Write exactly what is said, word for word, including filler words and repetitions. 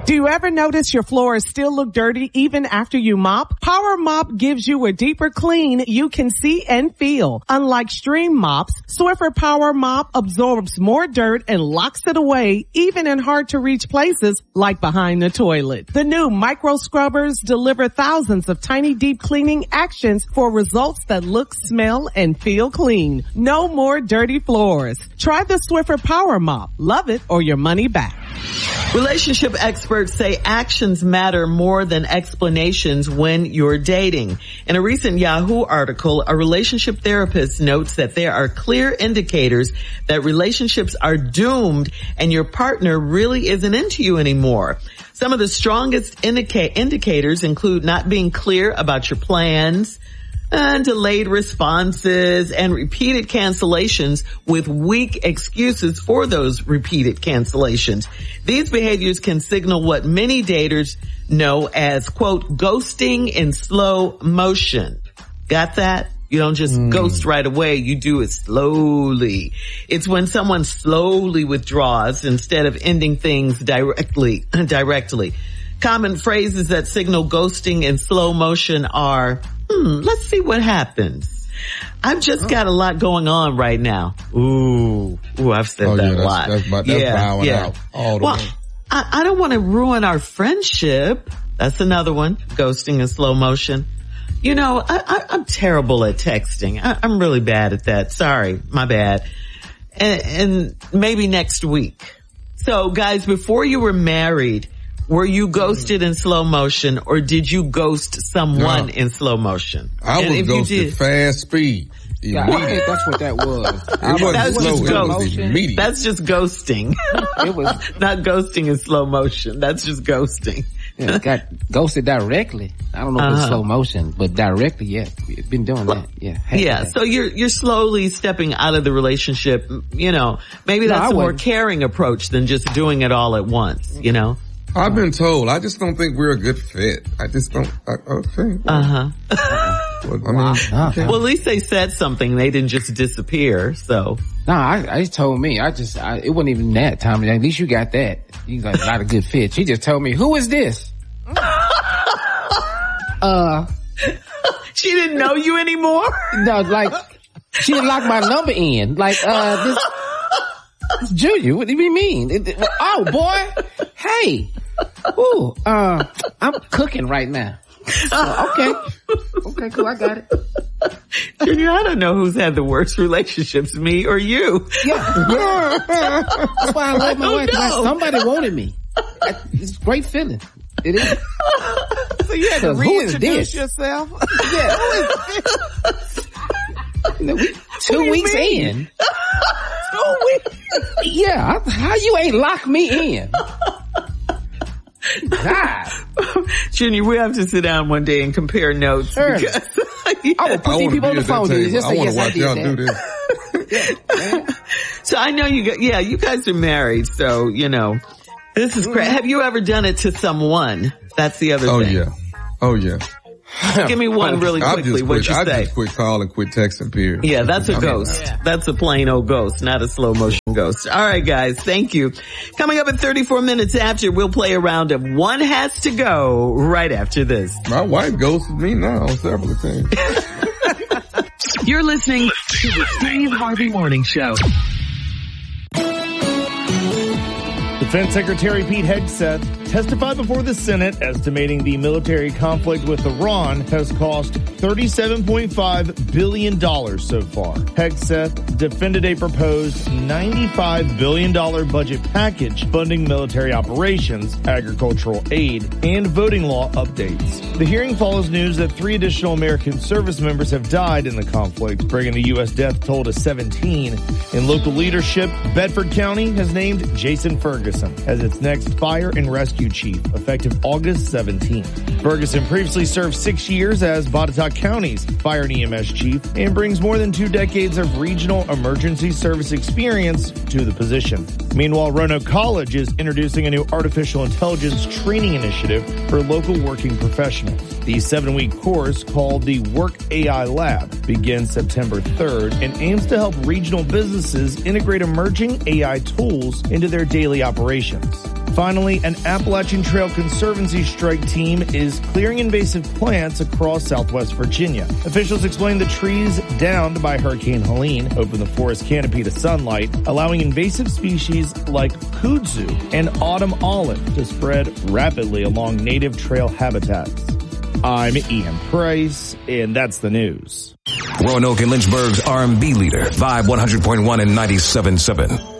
Do you ever notice your floors still look dirty even after you mop? Power Mop gives you a deeper clean you can see and feel. Unlike Stream mops, Swiffer Power Mop absorbs more dirt and locks it away even in hard to reach places like behind the toilet. The new micro scrubbers deliver thousands of tiny deep cleaning actions for results that look, smell, and feel clean. No more dirty floors. Try the Swiffer Power Mop. Love it or your money back. Relationship experts say actions matter more than explanations when you're dating. In a recent Yahoo article, a relationship therapist notes that there are clear indicators that relationships are doomed and your partner really isn't into you anymore. Some of the strongest indica- indicators include not being clear about your plans, and delayed responses and repeated cancellations with weak excuses for those repeated cancellations. These behaviors can signal what many daters know as, quote, ghosting in slow motion. Got that? You don't just mm. ghost right away. You do it slowly. It's when someone slowly withdraws instead of ending things directly, directly. Common phrases that signal ghosting in slow motion are, Hmm, let's see what happens. I've just got a lot going on right now. Ooh, ooh, I've said oh, that yeah, a lot. That's, that's, that's yeah, yeah. Out all the well, way. I, I don't want to ruin our friendship. That's another one. Ghosting in slow motion. You know, I, I, I'm terrible at texting. I, I'm really bad at that. Sorry, my bad. And, and maybe next week. So, guys, before you were married, were you ghosted in slow motion, or did you ghost someone no. in slow motion? I and was ghosted fast speed. Yeah, I think that's what that was. It wasn't that's slow, just it ghost. was immediate. That's just ghosting. It was not ghosting in slow motion. That's just ghosting. Yeah, it got ghosted directly. I don't know if uh-huh. it's slow motion, but directly, yeah. We've been doing that. Yeah. Yeah. So you're, you're slowly stepping out of the relationship. You know, maybe that's no, a more caring approach than just doing it all at once, you know? I've been told. I just don't think we're a good fit. I just don't. I, okay. Well, uh huh. Well, I mean, uh-huh. well, at least they said something. They didn't just disappear. So. No, I, I told me. I just. I, it wasn't even that time. At least you got that. You got not a good fit. She just told me, "Who is this?" uh. She didn't know you anymore. No, like she didn't lock my number in. Like uh, this. It's Junior. What do you mean? It, it, oh boy. Hey. Ooh, uh, I'm cooking right now. So, okay. Okay, cool. I got it. Junior, I don't know who's had the worst relationships, me or you. Yeah. yeah. That's why I love my wife. Like, somebody wanted me. It's a great feeling. It is. So you had to reintroduce yourself? Yeah. Who is this? You know, we, two weeks mean? in. Two weeks? Yeah. How you ain't locked me in? God. Junior, we have to sit down one day and compare notes. Sure. Because, yeah. I will put these people on the phone. Do this. I want to yes, watch y'all do this. Yeah, so I know you got, yeah, you guys are married. So, you know, this is great. Have you ever done it to someone? That's the other oh, thing. Oh yeah. Oh yeah. Give me one really quickly. What you I say? I just quit call and quit texting, period. Yeah, that's a ghost. Yeah. That's a plain old ghost, not a slow motion ghost. All right, guys. Thank you. Coming up at thirty-four minutes after, we'll play a round of One Has to Go right after this. My wife ghosted me now on several things. You're listening to the Steve Harvey Morning Show. Defense Secretary Pete Hegseth testified before the Senate, estimating the military conflict with Iran has cost thirty-seven point five billion dollars so far. Hegseth defended a proposed ninety-five billion dollars budget package funding military operations, agricultural aid, and voting law updates. The hearing follows news that three additional American service members have died in the conflict, bringing the U S death toll to seventeen. In local leadership, Bedford County has named Jason Ferguson as its next fire and rescue chief, effective August seventeenth. Ferguson previously served six years as Botetourt County's fire and E M S chief and brings more than two decades of regional emergency service experience to the position. Meanwhile, Roanoke College is introducing a new artificial intelligence training initiative for local working professionals. The seven-week course, called the Work A I Lab, begins September third and aims to help regional businesses integrate emerging A I tools into their daily operations. operations. Finally, an Appalachian Trail Conservancy strike team is clearing invasive plants across southwest Virginia. Officials explain the trees downed by Hurricane Helene opened the forest canopy to sunlight, allowing invasive species like kudzu and autumn olive to spread rapidly along native trail habitats. I'm Ian Price, and that's the news. Roanoke and Lynchburg's R and B leader, Vibe one hundred point one and ninety-seven point seven.